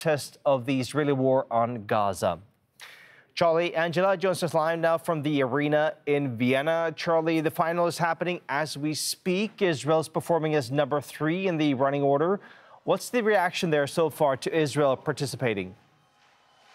test of the Israeli war on Gaza. Charlie, Angela joins us live now from the arena in Vienna. Charlie, the final is happening as we speak. Israel's performing as number 3 in the running order. What's the reaction there so far to Israel participating?